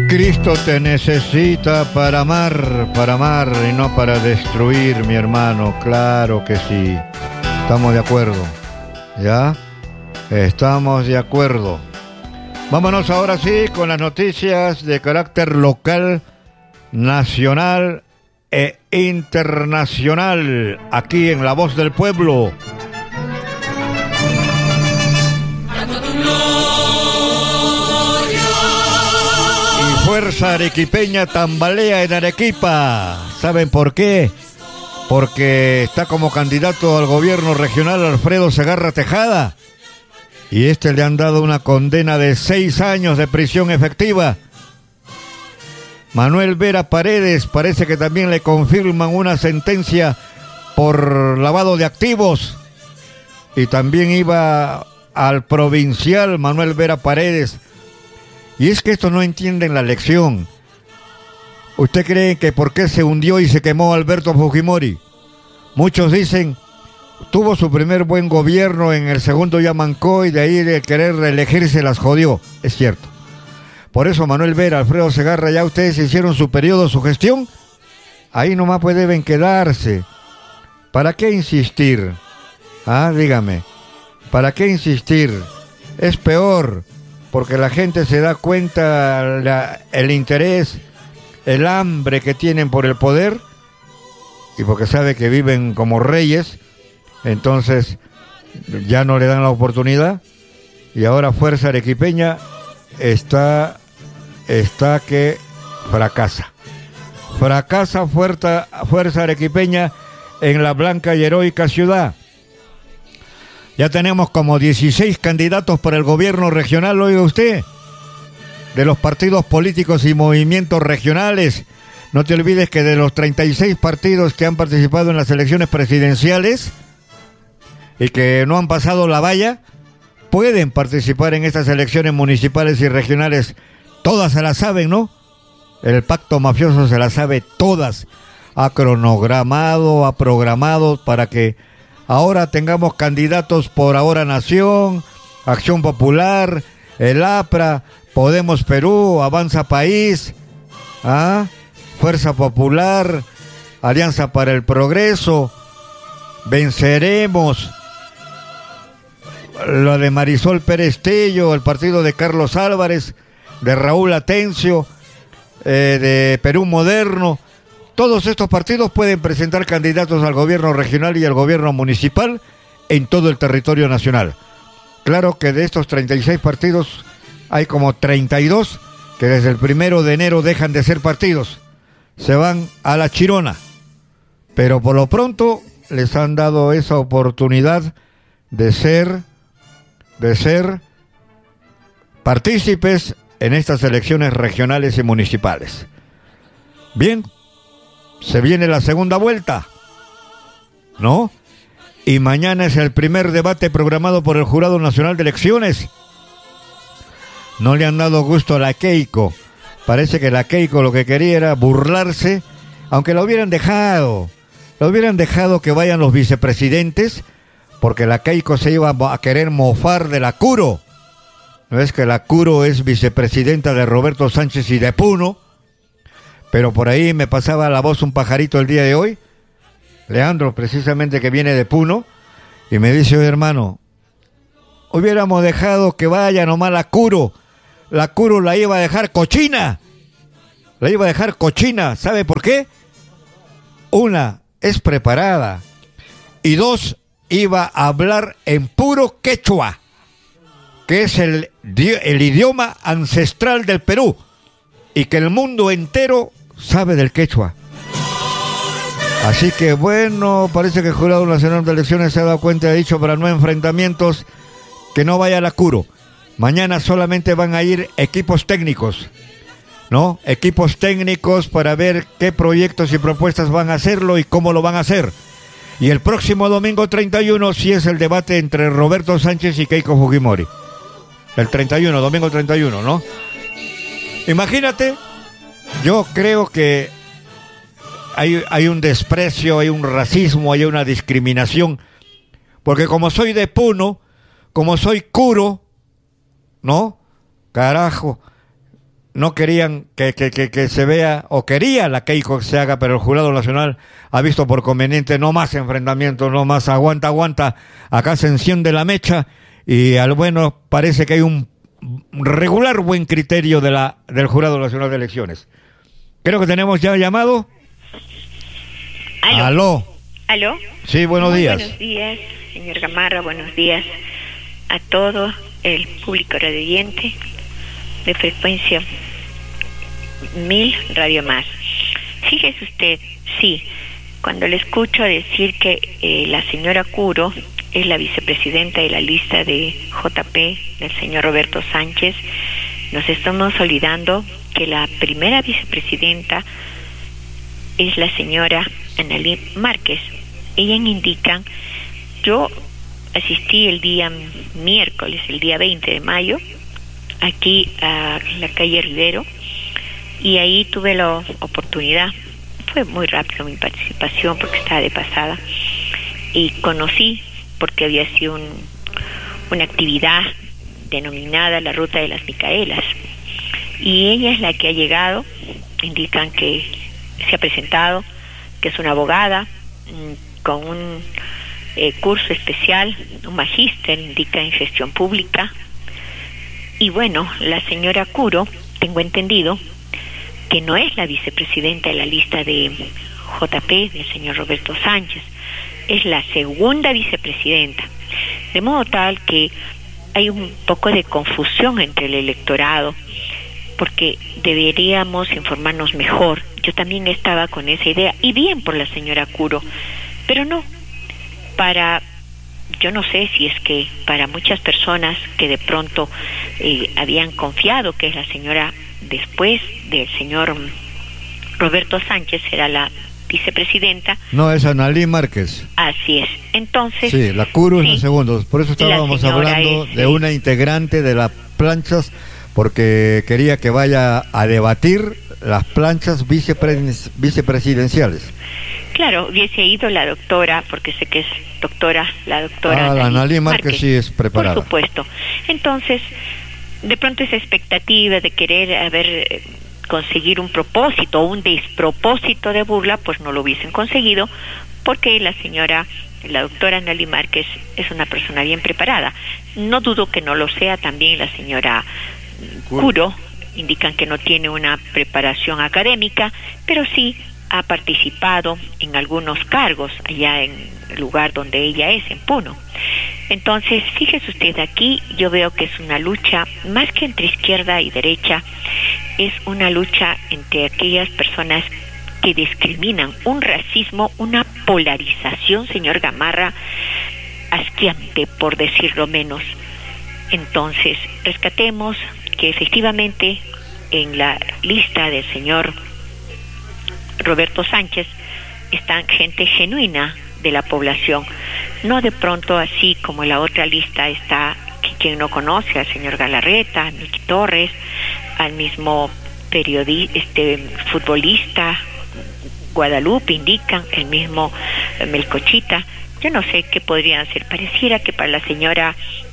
Cristo te necesita para amar y no para destruir, mi hermano. Claro que sí. Estamos de acuerdo. ¿Ya? Estamos de acuerdo. Vámonos ahora sí con las noticias de carácter local, nacional e internacional, aquí en La Voz del Pueblo. Y Fuerza Arequipeña tambalea en Arequipa. ¿Saben por qué? Porque está como candidato al gobierno regional Alfredo Segarra Tejada. Y le han dado una condena de 6 años de prisión efectiva. Manuel Vera Paredes parece que también le confirman una sentencia por lavado de activos. Y también iba al provincial Manuel Vera Paredes. Y es que estos no entienden la lección. ¿Usted cree que por qué se hundió y se quemó Alberto Fujimori? Muchos dicen, tuvo su primer buen gobierno, en el segundo ya mancó y de ahí de querer reelegirse las jodió. Es cierto. Por eso Manuel Vera, Alfredo Segarra, ya ustedes hicieron su periodo, su gestión. Ahí nomás pues deben quedarse. ¿Para qué insistir? Dígame. ¿Para qué insistir? Es peor, porque la gente se da cuenta el interés, el hambre que tienen por el poder, y porque sabe que viven como reyes, entonces ya no le dan la oportunidad, y ahora Fuerza Arequipeña está que fracasa. Fracasa Fuerza Arequipeña en la blanca y heroica ciudad. Ya tenemos como 16 candidatos para el gobierno regional, oiga usted, de los partidos políticos y movimientos regionales. No te olvides que de los 36 partidos que han participado en las elecciones presidenciales y que no han pasado la valla, pueden participar en estas elecciones municipales y regionales. Todas se las saben, ¿no? El pacto mafioso se las sabe todas. Ha cronogramado, ha programado para que ahora tengamos candidatos por Ahora Nación, Acción Popular, el APRA, Podemos Perú, Avanza País, Fuerza Popular, Alianza para el Progreso, Venceremos, lo de Marisol Pérez Tello, el partido de Carlos Álvarez, de Raúl Atencio, de Perú Moderno. Todos estos partidos pueden presentar candidatos al gobierno regional y al gobierno municipal en todo el territorio nacional. Claro que de estos 36 partidos hay como 32 que desde el 1 de enero dejan de ser partidos. Se van a la chirona. Pero por lo pronto les han dado esa oportunidad de ser partícipes en estas elecciones regionales y municipales. Bien. Se viene la segunda vuelta, ¿no? Y mañana es el primer debate programado por el Jurado Nacional de Elecciones. No le han dado gusto a la Keiko. Parece que la Keiko lo que quería era burlarse, aunque la hubieran dejado. La hubieran dejado que vayan los vicepresidentes, porque la Keiko se iba a querer mofar de la Curo. ¿No es que la Curo es vicepresidenta de Roberto Sánchez y de Puno? Pero por ahí me pasaba la voz un pajarito el día de hoy, Leandro, precisamente, que viene de Puno, y me dice, oye, hermano, hubiéramos dejado que vaya nomás la Curo la iba a dejar cochina, ¿sabe por qué? Una, es preparada, y dos, iba a hablar en puro quechua, que es el idioma ancestral del Perú, y que el mundo entero sabe del quechua. Así que bueno, parece que el Jurado Nacional de Elecciones se ha dado cuenta, ha dicho, para no enfrentamientos, que no vaya a la Curo. Mañana solamente van a ir equipos técnicos, ¿no? Equipos técnicos para ver qué proyectos y propuestas van a hacerlo y cómo lo van a hacer. Y el próximo domingo 31 sí es el debate entre Roberto Sánchez y Keiko Fujimori. Domingo 31, ¿no? Imagínate, yo creo que hay un desprecio, hay un racismo, hay una discriminación, porque como soy de Puno, como soy Curo, ¿no? Carajo, no querían que se vea, o quería la Keiko que se haga, pero el Jurado Nacional ha visto por conveniente no más enfrentamientos, no más aguanta, acá se enciende la mecha y al bueno parece que hay un regular buen criterio del Jurado Nacional de Elecciones. Creo que tenemos ya llamado. ¿Aló? Sí, buenos días. Buenos días, señor Gamarra, buenos días a todo el público radioyente de frecuencia 1000 Radio Más. Fíjese usted, sí, cuando le escucho decir que la señora Curo es la vicepresidenta de la lista de JP del señor Roberto Sánchez, nos estamos olvidando que la primera vicepresidenta es la señora Analí Márquez. Ella indica, yo asistí el día miércoles, el día 20 de mayo, aquí a la calle Rivero, y ahí tuve la oportunidad, fue muy rápido mi participación porque estaba de pasada, y conocí, porque había sido una actividad denominada la Ruta de las Micaelas, y ella es la que ha llegado, indican que se ha presentado, que es una abogada con un curso especial, un magíster, indica en gestión pública. Y bueno, la señora Curo, tengo entendido que no es la vicepresidenta de la lista de JP del señor Roberto Sánchez, es la segunda vicepresidenta, de modo tal que hay un poco de confusión entre el electorado, porque deberíamos informarnos mejor. Yo también estaba con esa idea, y bien por la señora Curo, pero no, yo no sé si es que para muchas personas que de pronto habían confiado que es la señora, después del señor Roberto Sánchez, era la vicepresidenta. No, es Analí Márquez. Así es. Entonces... Sí, la Curo es la segunda. Por eso estábamos hablando de una integrante de las planchas, porque quería que vaya a debatir las planchas vicepresidenciales. Claro, hubiese ido la doctora, porque sé que es doctora, la doctora la Analí Márquez sí es preparada. Por supuesto. Entonces, de pronto esa expectativa de querer conseguir un propósito o un despropósito de burla, pues no lo hubiesen conseguido, porque la doctora Analí Márquez es una persona bien preparada. No dudo que no lo sea también la señora Curo, indican que no tiene una preparación académica, pero sí ha participado en algunos cargos allá en el lugar donde ella es, en Puno. Entonces, fíjese usted, aquí yo veo que es una lucha, más que entre izquierda y derecha, es una lucha entre aquellas personas que discriminan, un racismo, una polarización, señor Gamarra, asqueante, por decirlo menos. Entonces, rescatemos que efectivamente en la lista del señor Roberto Sánchez están gente genuina de la población, no de pronto así como la otra lista está quien no conoce al señor Galarreta, a Miki Torres, al mismo futbolista Guadalupe, indican, el mismo Melcochita. Yo no sé qué podrían ser. Pareciera que para la señora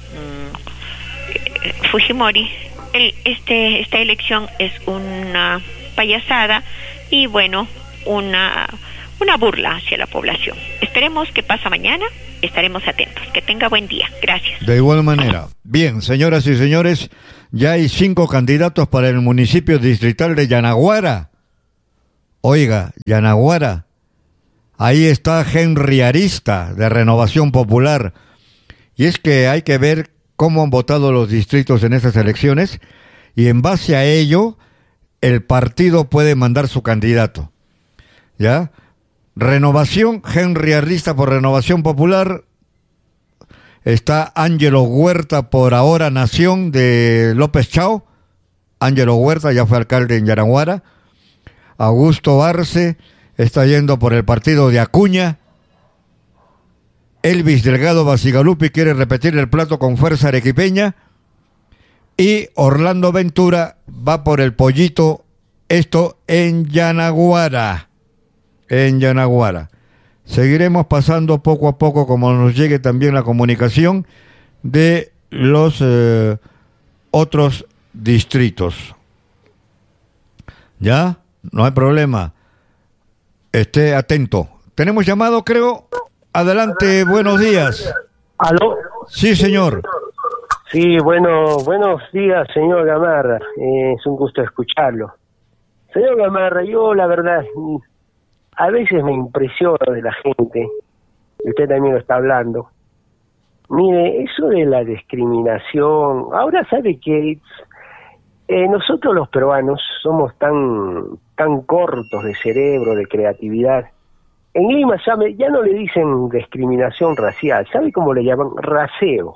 Fujimori esta elección es una payasada y bueno, una burla hacia la población. Esperemos que pasa mañana, estaremos atentos. Que tenga buen día. Gracias. De igual manera. Bien, señoras y señores, ya hay 5 candidatos para el municipio distrital de Yanaguara. Oiga, Yanaguara. Ahí está Henry Arista, de Renovación Popular. Y es que hay que ver cómo han votado los distritos en estas elecciones, y en base a ello, el partido puede mandar su candidato. ¿Ya? Renovación, Henry Arista por Renovación Popular. Está Ángelo Huerta por Ahora Nación de López Chao. Ángelo Huerta ya fue alcalde en Yanaguara. Augusto Arce está yendo por el partido de Acuña. Elvis Delgado Basigalupi quiere repetir el plato con Fuerza Arequipeña. Y Orlando Ventura va por el Pollito, esto en Yanaguara. En Yanaguara. Seguiremos pasando poco a poco, como nos llegue también la comunicación de los otros distritos. ¿Ya? No hay problema. Esté atento. Tenemos llamado, creo. Adelante, buenos días. ¿Aló? Sí, señor. Sí, buenos días, señor Gamarra. Es un gusto escucharlo. Señor Gamarra, yo la verdad, a veces me impresiona de la gente, y usted también lo está hablando. Mire, eso de la discriminación, ahora sabe que nosotros los peruanos somos tan cortos de cerebro, de creatividad. En Lima ya no le dicen discriminación racial, ¿sabe cómo le llaman? Raseo.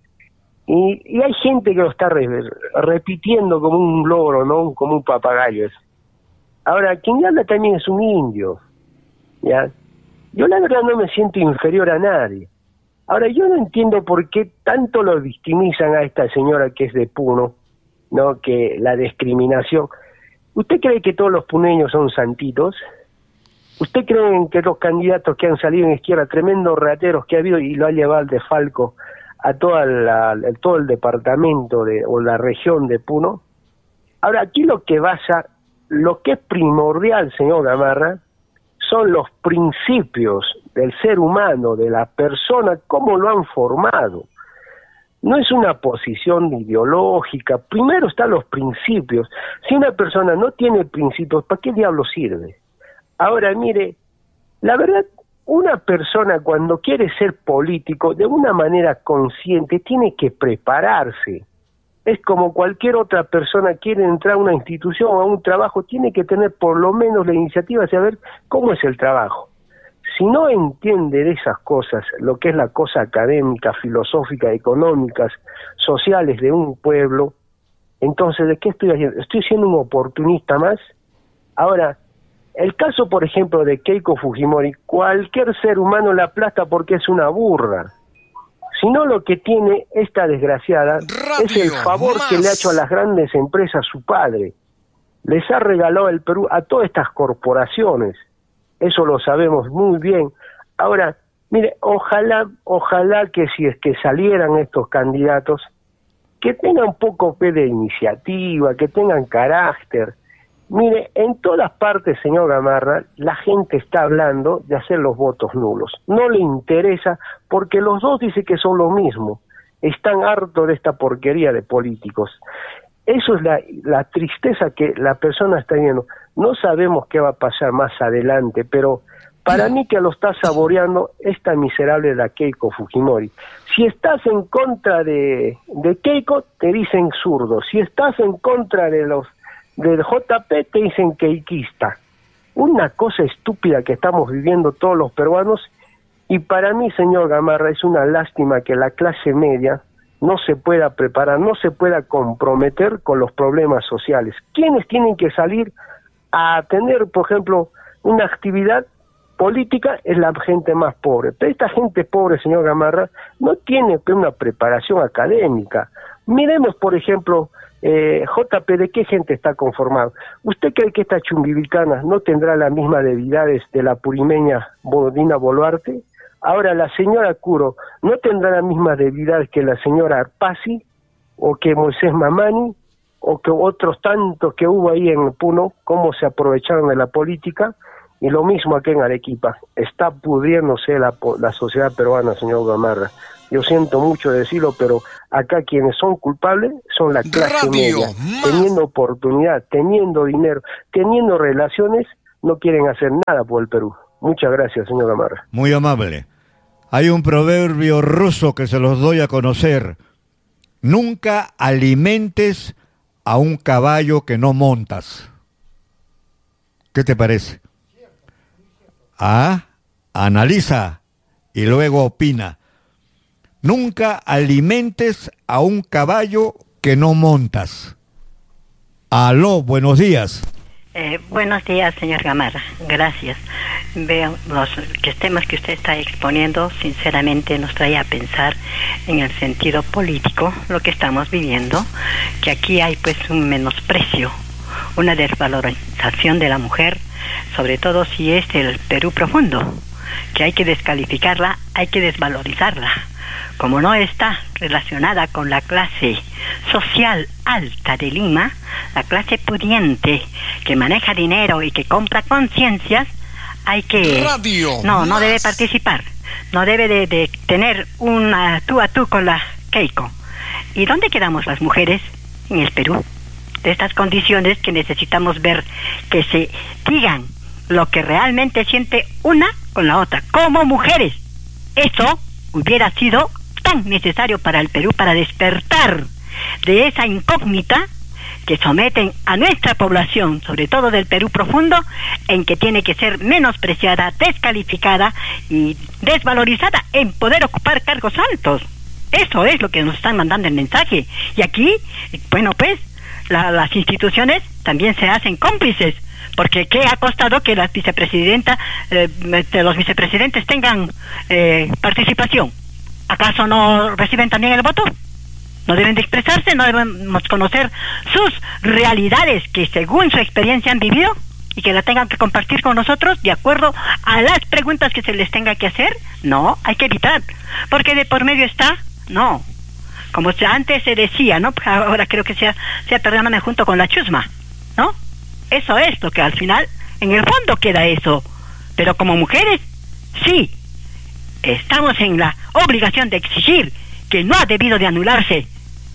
Y hay gente que lo está repitiendo como un loro, ¿no? Como un papagayo. Ahora, quien habla también es un indio, ¿ya? Yo la verdad no me siento inferior a nadie. Ahora, yo no entiendo por qué tanto lo victimizan a esta señora que es de Puno, ¿no? Que la discriminación. ¿Usted cree que todos los puneños son santitos? ¿Usted cree que los candidatos que han salido en izquierda, tremendos rateros que ha habido y lo ha llevado al desfalco a todo el departamento o la región de Puno? Ahora, aquí lo que es primordial, señor Gamarra, son los principios del ser humano, de la persona, cómo lo han formado. No es una posición ideológica, primero están los principios. Si una persona no tiene principios, ¿para qué diablo sirve? Ahora, mire, la verdad, una persona cuando quiere ser político, de una manera consciente, tiene que prepararse. Es como cualquier otra persona quiere entrar a una institución o a un trabajo, tiene que tener por lo menos la iniciativa de saber cómo es el trabajo. Si no entiende de esas cosas, lo que es la cosa académica, filosófica, económicas, sociales de un pueblo, entonces, ¿de qué estoy haciendo? ¿Estoy siendo un oportunista más? Ahora, el caso, por ejemplo, de Keiko Fujimori, cualquier ser humano la aplasta porque es una burra. Sino lo que tiene esta desgraciada es el favor que le ha hecho a las grandes empresas su padre. Les ha regalado el Perú a todas estas corporaciones. Eso lo sabemos muy bien. Ahora, mire, ojalá que si es que salieran estos candidatos, que tengan un poco de iniciativa, que tengan carácter. Mire, en todas partes, señor Gamarra, la gente está hablando de hacer los votos nulos. No le interesa porque los dos dicen que son lo mismo. Están hartos de esta porquería de políticos. Eso es la tristeza que la persona está viendo. No sabemos qué va a pasar más adelante, pero para mí que lo está saboreando esta miserable la Keiko Fujimori. Si estás en contra de Keiko, te dicen zurdo. Si estás en contra del JP, te dicen keikista. Una cosa estúpida que estamos viviendo todos los peruanos, y para mí, señor Gamarra, es una lástima que la clase media no se pueda preparar, no se pueda comprometer con los problemas sociales. ¿Quiénes tienen que salir a tener, por ejemplo, una actividad política? Es la gente más pobre. Pero esta gente pobre, señor Gamarra, no tiene una preparación académica. Miremos, por ejemplo, JP, ¿de qué gente está conformado? ¿Usted cree que esta chumbibicana no tendrá las mismas debilidades de la purimeña Dina Boluarte? Ahora, la señora Curo, ¿no tendrá las mismas debilidades que la señora Arpasi, o que Moisés Mamani, o que otros tantos que hubo ahí en Puno, cómo se aprovecharon de la política? Y lo mismo aquí en Arequipa. Está pudriéndose la sociedad peruana, señor Gamarra. Yo siento mucho decirlo, pero acá quienes son culpables son la clase media. Teniendo oportunidad, teniendo dinero, teniendo relaciones, no quieren hacer nada por el Perú. Muchas gracias, señor Gamarra. Muy amable. Hay un proverbio ruso que se los doy a conocer. Nunca alimentes a un caballo que no montas. ¿Qué te parece? Analiza y luego opina. Nunca alimentes a un caballo que no montas. Aló, buenos días. Buenos días, señor Gamarra. Gracias. Veo los temas que usted está exponiendo, sinceramente nos trae a pensar en el sentido político, lo que estamos viviendo, que aquí hay pues un menosprecio, una desvalorización de la mujer, sobre todo si es el Perú profundo, que hay que descalificarla, hay que desvalorizarla, como no está relacionada con la clase social alta de Lima, la clase pudiente que maneja dinero y que compra conciencias, hay que... No debe participar, no debe de tener una tú a tú con la Keiko. ¿Y dónde quedamos las mujeres? En el Perú. De estas condiciones que necesitamos ver, que se digan lo que realmente siente una con la otra, como mujeres. Eso hubiera sido tan necesario para el Perú, para despertar de esa incógnita que someten a nuestra población, sobre todo del Perú profundo, en que tiene que ser menospreciada, descalificada y desvalorizada en poder ocupar cargos altos. Eso es lo que nos están mandando el mensaje. Y aquí, bueno, pues, las instituciones también se hacen cómplices, porque ¿qué ha costado que las vicepresidentas, los vicepresidentes tengan participación? ¿Acaso no reciben también el voto? ¿No deben de expresarse? ¿No debemos conocer sus realidades que según su experiencia han vivido y que la tengan que compartir con nosotros de acuerdo a las preguntas que se les tenga que hacer? No, hay que evitar, porque de por medio está, no, como antes se decía, ¿no? Ahora creo que sea perdóname, junto con la chusma, ¿no? Eso es lo que al final, en el fondo queda eso. Pero como mujeres, sí, estamos en la obligación de exigir que no ha debido de anularse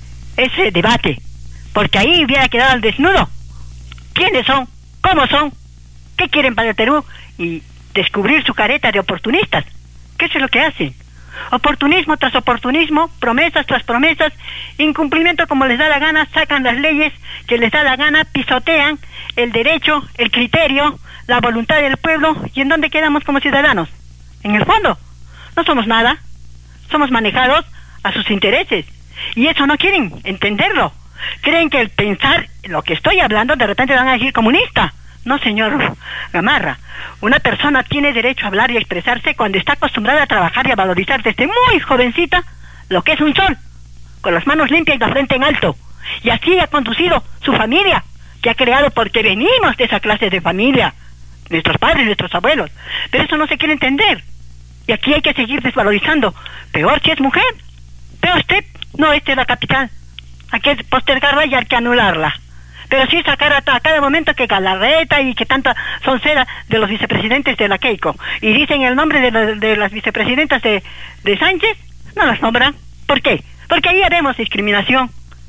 ese debate, porque ahí hubiera quedado al desnudo quiénes son, cómo son, qué quieren para el Perú, y descubrir su careta de oportunistas. ¿Qué es lo que hacen? Oportunismo tras oportunismo, promesas tras promesas, incumplimiento como les da la gana, sacan las leyes que les da la gana, pisotean el derecho, el criterio, la voluntad del pueblo. ¿Y en dónde quedamos como ciudadanos? En el fondo, no somos nada, somos manejados a sus intereses, y eso no quieren entenderlo. Creen que el pensar lo que estoy hablando de repente van a decir comunista. No, señor Gamarra, una persona tiene derecho a hablar y expresarse cuando está acostumbrada a trabajar y a valorizar desde muy jovencita lo que es un sol, con las manos limpias y la frente en alto. Y así ha conducido su familia, que ha creado porque venimos de esa clase de familia, nuestros padres, nuestros abuelos. Pero eso no se quiere entender. Y aquí hay que seguir desvalorizando. Peor si es mujer. Pero usted, no, esta es la capital. Hay que postergarla y hay que anularla. Pero sí sacar a cada momento que Galarreta y que tanta soncera de los vicepresidentes de la Keiko, y dicen el nombre de las vicepresidentas de Sánchez, no las nombran. ¿Por qué? Porque ahí haremos discriminación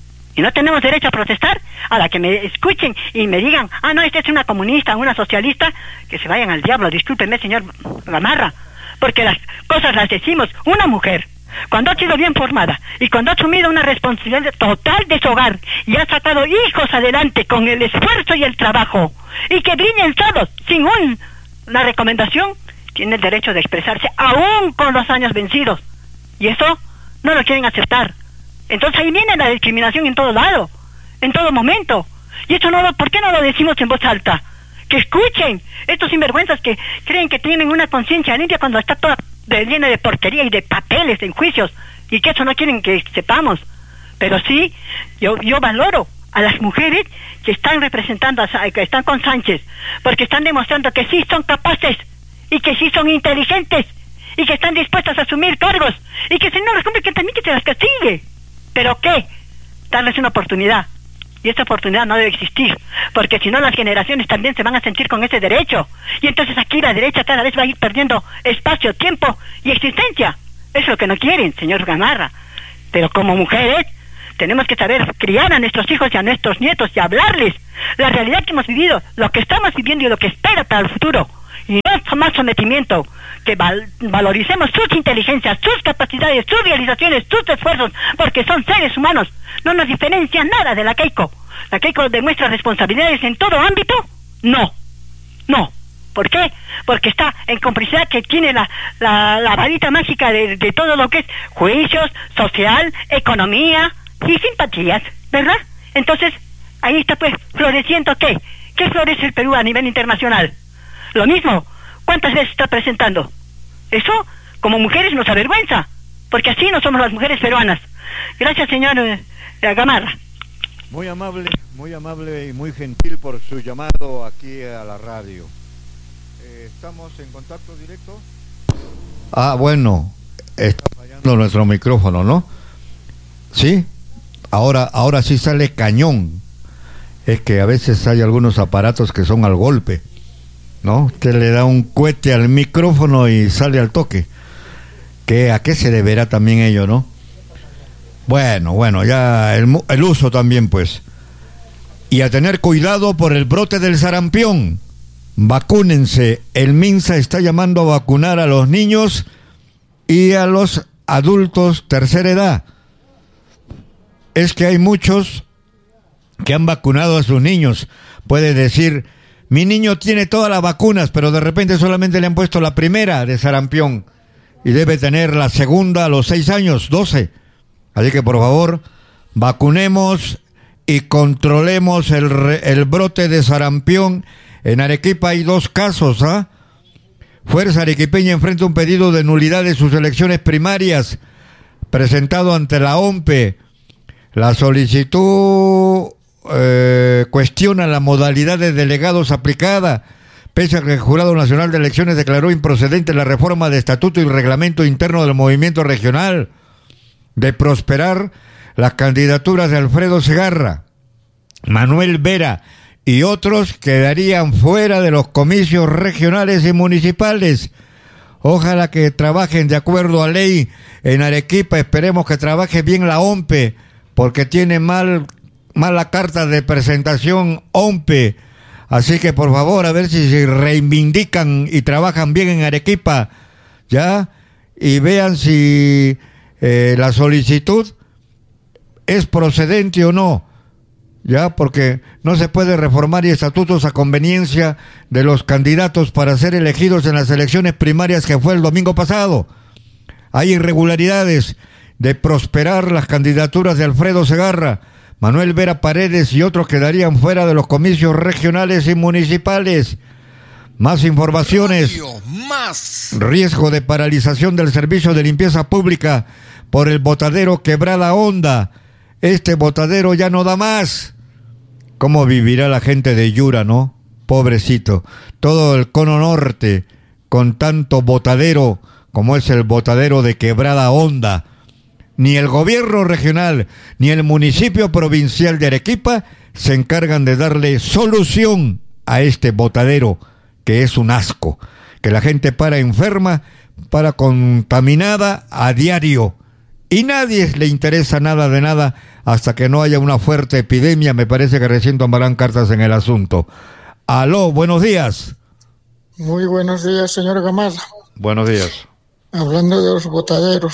y no tenemos derecho a protestar. A la que me escuchen y me digan, no, esta es una comunista, una socialista, que se vayan al diablo. Discúlpeme, señor Gamarra, porque las cosas las decimos una mujer cuando ha sido bien formada y cuando ha asumido una responsabilidad total de su hogar y ha sacado hijos adelante con el esfuerzo y el trabajo, y que brillen solos sin una recomendación, tiene el derecho de expresarse aún con los años vencidos, y eso no lo quieren aceptar. Entonces ahí viene la discriminación en todo lado, en todo momento. Y esto no, ¿por qué no lo decimos en voz alta? Que escuchen estos sinvergüenzas que creen que tienen una conciencia limpia cuando está toda llena de porquería y de papeles en juicios, y que eso no quieren que sepamos. Pero sí, yo valoro a las mujeres que están representando, que están con Sánchez, porque están demostrando que sí son capaces y que sí son inteligentes y que están dispuestas a asumir cargos, y que si no les cumple, que también que se las castigue. ¿Pero qué? Darles una oportunidad. Y esta oportunidad no debe existir, porque si no las generaciones también se van a sentir con ese derecho, y entonces aquí la derecha cada vez va a ir perdiendo espacio, tiempo y existencia. Es lo que no quieren, señor Gamarra. Pero como mujeres tenemos que saber criar a nuestros hijos y a nuestros nietos y hablarles la realidad que hemos vivido, lo que estamos viviendo y lo que espera para el futuro, y no más sometimiento. Que valoricemos sus inteligencias, sus capacidades, sus realizaciones, sus esfuerzos, porque son seres humanos. No nos diferencia nada de la Keiko. ¿La Keiko demuestra responsabilidades en todo ámbito? No. ¿Por qué? Porque está en complicidad, que tiene la varita mágica de todo lo que es juicios, social, economía y simpatías, ¿verdad? Entonces, ahí está pues floreciendo ¿qué? ¿Qué florece el Perú a nivel internacional? Lo mismo. ¿Cuántas veces está presentando? Eso, como mujeres, nos avergüenza, porque así no somos las mujeres peruanas. Gracias, señor Gamarra. Muy amable y muy gentil por su llamado aquí a la radio. ¿Estamos en contacto directo? Bueno, está fallando nuestro micrófono, ¿no? Sí, ahora sí sale cañón. Es que a veces hay algunos aparatos que son al golpe, ¿no? Usted le da un cohete al micrófono y sale al toque. ¿A qué se deberá también ello, no? Bueno, ya el uso también, pues. Y a tener cuidado por el brote del sarampión. Vacúnense. El MINSA está llamando a vacunar a los niños y a los adultos tercera edad. Es que hay muchos que han vacunado a sus niños. Puede decir, mi niño tiene todas las vacunas, pero de repente solamente le han puesto la primera de sarampión y debe tener la segunda a los 6 años, 12. Así que por favor, vacunemos y controlemos el brote de sarampión. En Arequipa hay 2 casos, ¿ah? Fuerza Arequipeña enfrenta un pedido de nulidad de sus elecciones primarias presentado ante la OMPE. La solicitud cuestiona la modalidad de delegados aplicada, pese a que el Jurado Nacional de Elecciones declaró improcedente la reforma de estatuto y reglamento interno del movimiento regional. De prosperar las candidaturas de Alfredo Segarra, Manuel Vera y otros quedarían fuera de los comicios regionales y municipales. Ojalá que trabajen de acuerdo a ley en Arequipa. Esperemos que trabaje bien la OMPE, porque tiene mala carta de presentación OMPE. Así que por favor, a ver si se reivindican y trabajan bien en Arequipa, ¿ya? Y vean si la solicitud es procedente o no, ¿ya? Porque no se puede reformar estatutos a conveniencia de los candidatos para ser elegidos en las elecciones primarias que fue el domingo pasado. Hay irregularidades. De prosperar las candidaturas de Alfredo Segarra, Manuel Vera Paredes y otros quedarían fuera de los comicios regionales y municipales. Más informaciones. Riesgo de paralización del servicio de limpieza pública por el botadero Quebrada Honda. Este botadero ya no da más. ¿Cómo vivirá la gente de Yura, no? Pobrecito. Todo el cono norte con tanto botadero como es el botadero de Quebrada Honda. Ni el gobierno regional ni el municipio provincial de Arequipa se encargan de darle solución a este botadero, que es un asco, que la gente para enferma, para contaminada a diario, y nadie le interesa nada de nada hasta que no haya una fuerte epidemia. Me parece que recién tomarán cartas en el asunto. Aló, buenos días. Muy buenos días, señor Gamarra. Buenos días. Hablando de los botaderos,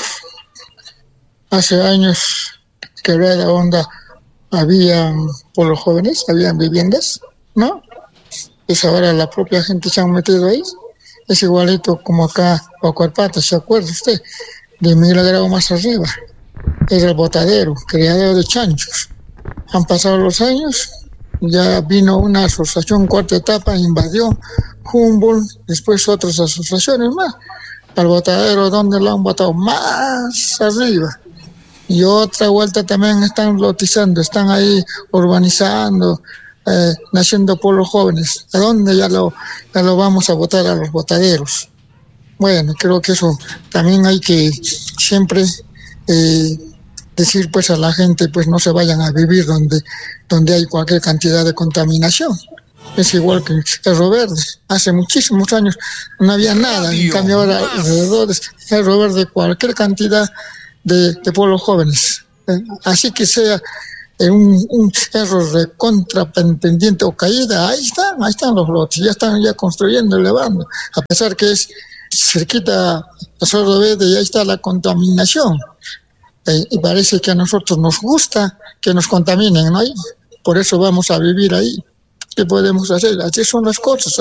hace años Quebrada Honda había, por los jóvenes, habían viviendas, ¿no? Pues ahora la propia gente se han metido ahí. Es igualito como acá, Ocuarpata, ¿se acuerda usted? De Milagrado más arriba. Era el botadero, criadero de chanchos. Han pasado los años, ya vino una asociación cuarta etapa, invadió Humboldt, después otras asociaciones más. Al botadero, donde lo han botado más arriba. Y otra vuelta también están lotizando, están ahí urbanizando, naciendo pueblos jóvenes. ¿A dónde ya lo vamos a botar a los botaderos? Bueno, creo que eso también hay que siempre decir pues a la gente, pues no se vayan a vivir donde hay cualquier cantidad de contaminación. Es igual que Cerro Verde. Hace muchísimos años no había nada. En cambio ahora alrededor de Cerro Verde cualquier cantidad de pueblos jóvenes. Así que sea un cerro recontrapendiente o caída, ahí están los lotes, ya están construyendo, elevando. A pesar que es cerquita a Cerro Verde y ahí está la contaminación. Y parece que a nosotros nos gusta que nos contaminen, ¿no? Por eso vamos a vivir ahí. ¿Qué podemos hacer? Así son las cosas.